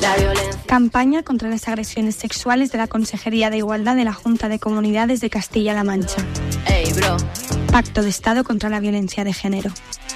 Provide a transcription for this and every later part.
Campaña contra las agresiones sexuales de la Consejería de Igualdad de la Junta de Comunidades de Castilla-La Mancha. Pacto de Estado contra la violencia de género.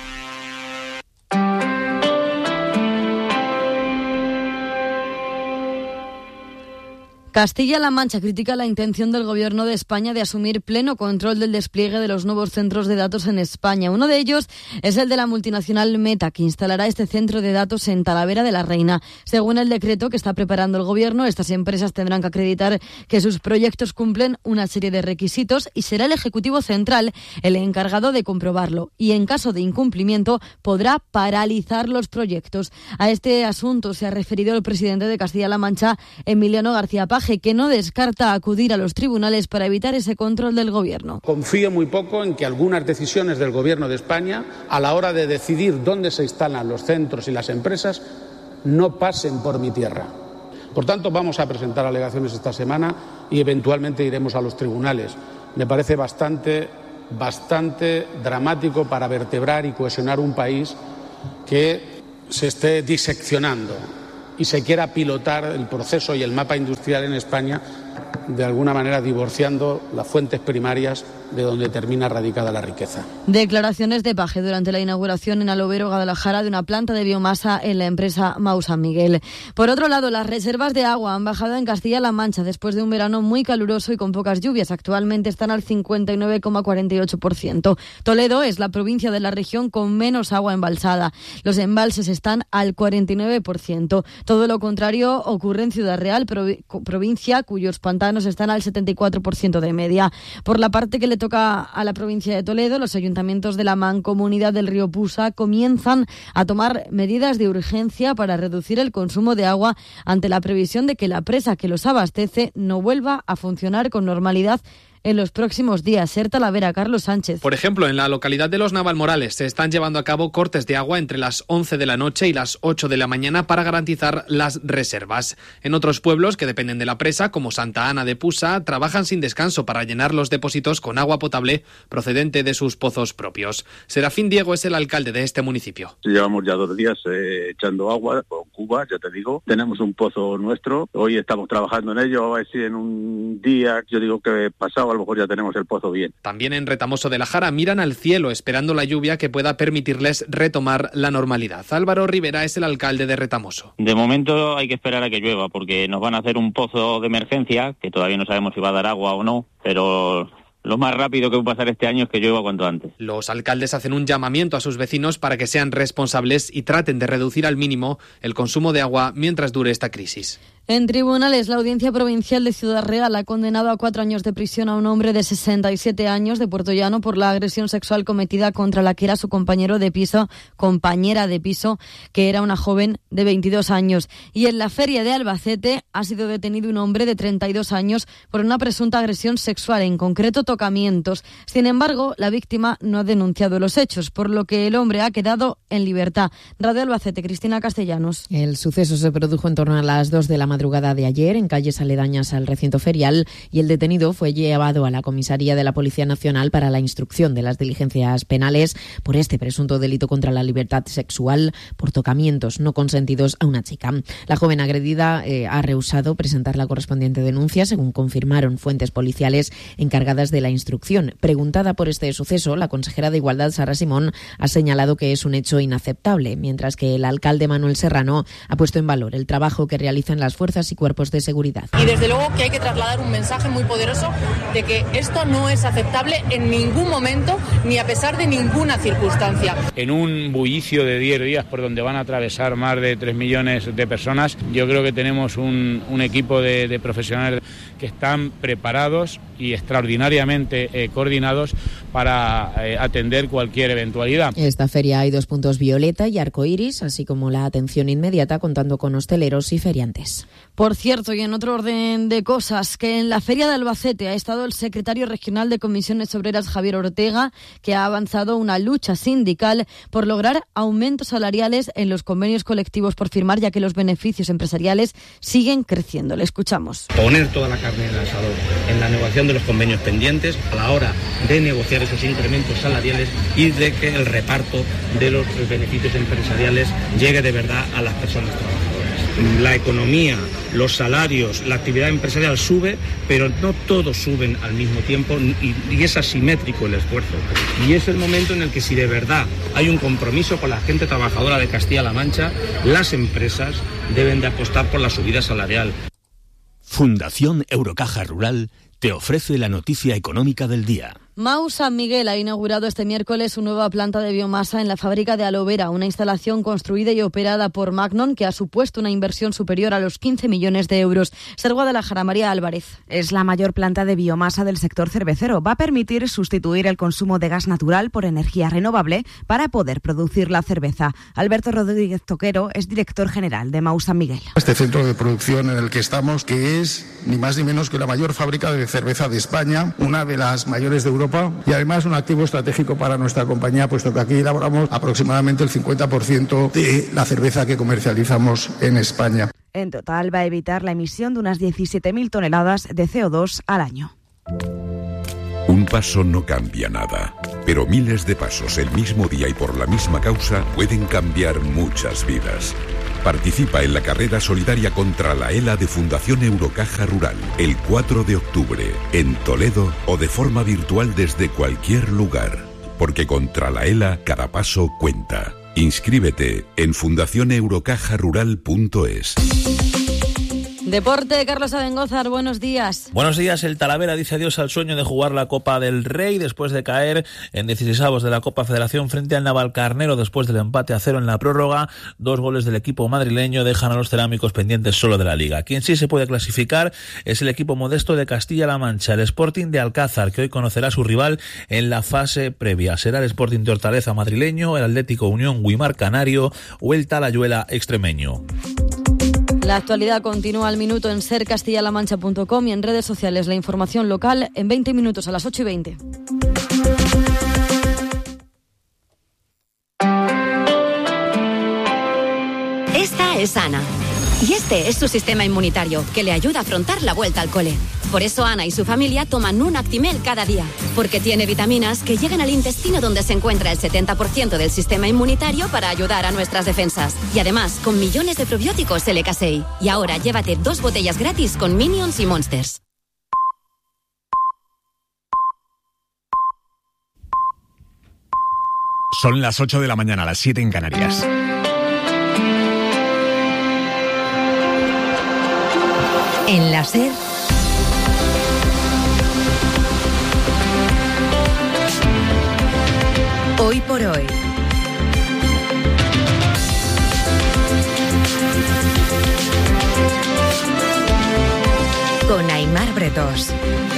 Castilla-La Mancha critica la intención del Gobierno de España de asumir pleno control del despliegue de los nuevos centros de datos en España. Uno de ellos es el de la multinacional Meta, que instalará este centro de datos en Talavera de la Reina. Según el decreto que está preparando el Gobierno, estas empresas tendrán que acreditar que sus proyectos cumplen una serie de requisitos y será el Ejecutivo Central el encargado de comprobarlo. Y en caso de incumplimiento podrá paralizar los proyectos. A este asunto se ha referido el presidente de Castilla-La Mancha, Emiliano García Paje, que no descarta acudir a los tribunales para evitar ese control del Gobierno. Confío muy poco en que algunas decisiones del Gobierno de España, a la hora de decidir dónde se instalan los centros y las empresas, no pasen por mi tierra. Por tanto, vamos a presentar alegaciones esta semana y eventualmente iremos a los tribunales. Me parece bastante dramático para vertebrar y cohesionar un país que se esté diseccionando y se quiera pilotar el proceso y el mapa industrial en España, de alguna manera divorciando las fuentes primarias de donde termina radicada la riqueza. Declaraciones de Paje durante la inauguración en Alovero, Guadalajara, de una planta de biomasa en la empresa Mau San Miguel. Por otro lado, las reservas de agua han bajado en Castilla-La Mancha después de un verano muy caluroso y con pocas lluvias. Actualmente están al 59,48%. Toledo es la provincia de la región con menos agua embalsada. Los embalses están al 49%. Todo lo contrario ocurre en Ciudad Real, provincia cuyos pantanos están al 74% de media. Por la parte que le toca a la provincia de Toledo, los ayuntamientos de la Mancomunidad del Río Pusa comienzan a tomar medidas de urgencia para reducir el consumo de agua ante la previsión de que la presa que los abastece no vuelva a funcionar con normalidad en los próximos días. Ser Talavera, Carlos Sánchez. Por ejemplo, en la localidad de Los Navalmorales se están llevando a cabo cortes de agua entre las 11 de la noche y las 8 de la mañana para garantizar las reservas. En otros pueblos que dependen de la presa, como Santa Ana de Pusa, trabajan sin descanso para llenar los depósitos con agua potable procedente de sus pozos propios. Serafín Diego es el alcalde de este municipio. Llevamos ya 2 días echando agua con Cuba, ya te digo. Tenemos un pozo nuestro. Hoy estamos trabajando en ello. A ver si en un día, yo digo que pasado, a lo mejor ya tenemos el pozo bien. También en Retamoso de la Jara miran al cielo esperando la lluvia que pueda permitirles retomar la normalidad. Álvaro Rivera es el alcalde de Retamoso. De momento hay que esperar a que llueva porque nos van a hacer un pozo de emergencia, que todavía no sabemos si va a dar agua o no, pero lo más rápido que va a pasar este año es que llueva cuanto antes. Los alcaldes hacen un llamamiento a sus vecinos para que sean responsables y traten de reducir al mínimo el consumo de agua mientras dure esta crisis. En tribunales, la Audiencia Provincial de Ciudad Real ha condenado a 4 años de prisión a un hombre de 67 años de Puerto Llano por la agresión sexual cometida contra la que era su compañera de piso, que era una joven de 22 años. Y en la Feria de Albacete ha sido detenido un hombre de 32 años por una presunta agresión sexual, en concreto tocamientos. Sin embargo, la víctima no ha denunciado los hechos, por lo que el hombre ha quedado en libertad. Radio Albacete, Cristina Castellanos. El suceso se produjo en torno a las 2 de la madrugada de ayer en calles aledañas al recinto ferial y el detenido fue llevado a la comisaría de la Policía Nacional para la instrucción de las diligencias penales por este presunto delito contra la libertad sexual por tocamientos no consentidos a una chica. La joven agredida ha rehusado presentar la correspondiente denuncia, según confirmaron fuentes policiales encargadas de la instrucción. Preguntada por este suceso, la consejera de Igualdad, Sara Simón, ha señalado que es un hecho inaceptable, mientras que el alcalde Manuel Serrano ha puesto en valor el trabajo que realizan las fuerzas y cuerpos de seguridad. Y desde luego que hay que trasladar un mensaje muy poderoso de que esto no es aceptable en ningún momento ni a pesar de ninguna circunstancia. En un bullicio de 10 días por donde van a atravesar más de 3 millones de personas, yo creo que tenemos un equipo de profesionales que están preparados y extraordinariamente coordinados para atender cualquier eventualidad. En esta feria hay 2 puntos violeta y arcoíris, así como la atención inmediata contando con hosteleros y feriantes. Por cierto, y en otro orden de cosas, que en la Feria de Albacete ha estado el secretario regional de Comisiones Obreras, Javier Ortega, que ha avanzado una lucha sindical por lograr aumentos salariales en los convenios colectivos por firmar, ya que los beneficios empresariales siguen creciendo. Le escuchamos. Poner toda la carne en el asador en la negociación de los convenios pendientes a la hora de negociar esos incrementos salariales y de que el reparto de los beneficios empresariales llegue de verdad a las personas trabajadoras. la economía, los salarios, la actividad empresarial sube, pero no todos suben al mismo tiempo y es asimétrico el esfuerzo. Y es el momento en el que, si de verdad hay un compromiso con la gente trabajadora de Castilla-La Mancha, las empresas deben de apostar por la subida salarial. Fundación Eurocaja Rural te ofrece la noticia económica del día. Mau San Miguel ha inaugurado este miércoles su nueva planta de biomasa en la fábrica de Alovera, una instalación construida y operada por Magnon que ha supuesto una inversión superior a los 15 millones de euros. Ser Guadalajara, María Álvarez. Es la mayor planta de biomasa del sector cervecero. Va a permitir sustituir el consumo de gas natural por energía renovable para poder producir la cerveza. Alberto Rodríguez Toquero es director general de Mau San Miguel. Este centro de producción en el que estamos, que es ni más ni menos que la mayor fábrica de cerveza de España, una de las mayores de Europa, y además un activo estratégico para nuestra compañía, puesto que aquí elaboramos aproximadamente el 50% de la cerveza que comercializamos en España. En total va a evitar la emisión de unas 17.000 toneladas de CO2 al año. Un paso no cambia nada, pero miles de pasos el mismo día y por la misma causa pueden cambiar muchas vidas. Participa en la carrera solidaria contra la ELA de Fundación Eurocaja Rural el 4 de octubre en Toledo o de forma virtual desde cualquier lugar. Porque contra la ELA cada paso cuenta. Inscríbete en fundacioneurocajarural.es. Deporte, Carlos Abengózar, buenos días. Buenos días. El Talavera dice adiós al sueño de jugar la Copa del Rey después de caer en 16avos de la Copa Federación frente al Navalcarnero después del empate a 0 en la prórroga. 2 goles del equipo madrileño dejan a los cerámicos pendientes solo de la Liga. Quien sí se puede clasificar es el equipo modesto de Castilla-La Mancha, el Sporting de Alcázar, que hoy conocerá a su rival en la fase previa. Será el Sporting de Hortaleza madrileño, el Atlético Unión Guimar Canario o el Talayuela extremeño. La actualidad continúa al minuto en sercastillalamancha.com y en redes sociales. La información local en 20 minutos a las 8:20. Esta es Ana. Y este es su sistema inmunitario, que le ayuda a afrontar la vuelta al cole. Por eso Ana y su familia toman un Actimel cada día, porque tiene vitaminas que llegan al intestino donde se encuentra el 70% del sistema inmunitario para ayudar a nuestras defensas. Y además, con millones de probióticos LK6. Y ahora llévate 2 botellas gratis con Minions y Monsters. Son las 8 de la mañana, las 7 en Canarias. En la SER, hoy por hoy. Con Aimar Bretos.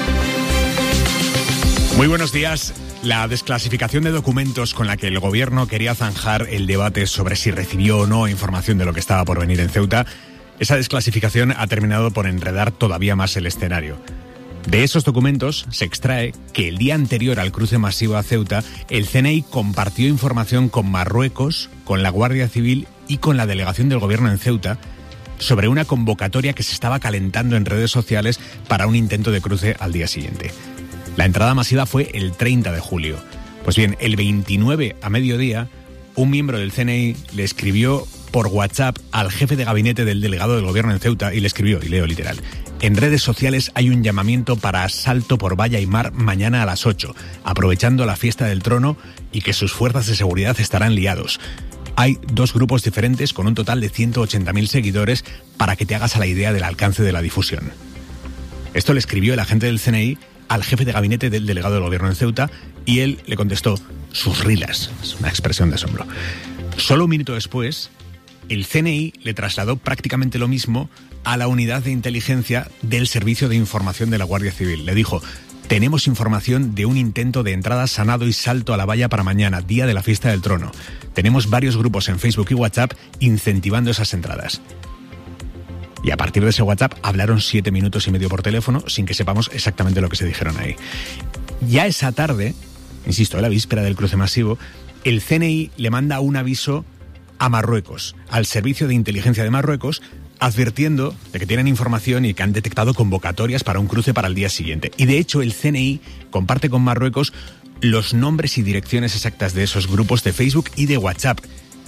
Muy buenos días. La desclasificación de documentos con la que el gobierno quería zanjar el debate sobre si recibió o no información de lo que estaba por venir en Ceuta, esa desclasificación ha terminado por enredar todavía más el escenario. De esos documentos se extrae que el día anterior al cruce masivo a Ceuta, el CNI compartió información con Marruecos, con la Guardia Civil y con la delegación del gobierno en Ceuta sobre una convocatoria que se estaba calentando en redes sociales para un intento de cruce al día siguiente. La entrada masiva fue el 30 de julio. Pues bien, el 29 a mediodía, un miembro del CNI le escribió por WhatsApp al jefe de gabinete del delegado del gobierno en Ceuta y le escribió, y leo literal: en redes sociales hay un llamamiento para asalto por valla y mar mañana a las 8, aprovechando la fiesta del trono y que sus fuerzas de seguridad estarán liados. Hay 2 grupos diferentes con un total de 180.000 seguidores para que te hagas a la idea del alcance de la difusión. Esto le escribió el agente del CNI al jefe de gabinete del delegado del gobierno en Ceuta y él le contestó: sus rilas. Es una expresión de asombro. Solo un minuto después, el CNI le trasladó prácticamente lo mismo a la unidad de inteligencia del Servicio de Información de la Guardia Civil. Le dijo: tenemos información de un intento de entrada sanado y salto a la valla para mañana, día de la fiesta del trono. Tenemos varios grupos en Facebook y WhatsApp incentivando esas entradas. Y a partir de ese WhatsApp hablaron 7 minutos y medio por teléfono sin que sepamos exactamente lo que se dijeron ahí. Ya esa tarde, insisto, en la víspera del cruce masivo, el CNI le manda un aviso a Marruecos, al Servicio de Inteligencia de Marruecos, advirtiendo de que tienen información y que han detectado convocatorias para un cruce para el día siguiente. Y de hecho el CNI comparte con Marruecos los nombres y direcciones exactas de esos grupos de Facebook y de WhatsApp.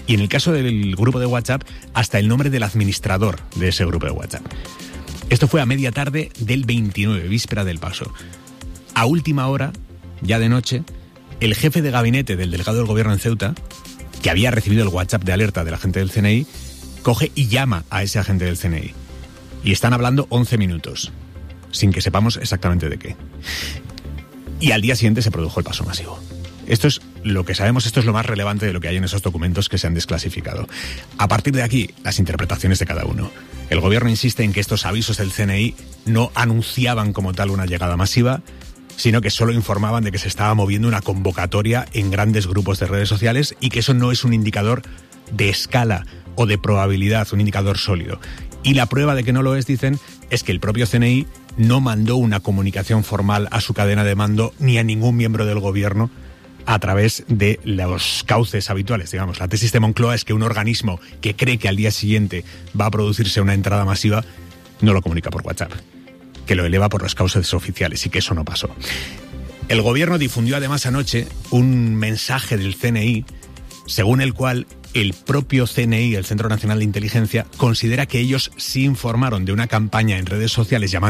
Y en el caso del grupo de WhatsApp, hasta el nombre del administrador de ese grupo de WhatsApp. Esto fue a media tarde del 29, víspera del paso. A última hora, ya de noche, el jefe de gabinete del delegado del gobierno en Ceuta, que había recibido el WhatsApp de alerta del agente del CNI, coge y llama a ese agente del CNI. Y están hablando 11 minutos, sin que sepamos exactamente de qué. Y al día siguiente se produjo el paso masivo. Esto es lo que sabemos, esto es lo más relevante de lo que hay en esos documentos que se han desclasificado. A partir de aquí, las interpretaciones de cada uno. El gobierno insiste en que estos avisos del CNI no anunciaban como tal una llegada masiva, sino que solo informaban de que se estaba moviendo una convocatoria en grandes grupos de redes sociales y que eso no es un indicador de escala o de probabilidad, un indicador sólido. Y la prueba de que no lo es, dicen, es que el propio CNI no mandó una comunicación formal a su cadena de mando ni a ningún miembro del gobierno a través de los cauces habituales, digamos. La tesis de Moncloa es que un organismo que cree que al día siguiente va a producirse una entrada masiva no lo comunica por WhatsApp, que lo eleva por los cauces oficiales, y que eso no pasó. El gobierno difundió además anoche un mensaje del CNI según el cual el propio CNI, el Centro Nacional de Inteligencia, considera que ellos sí informaron de una campaña en redes sociales llamada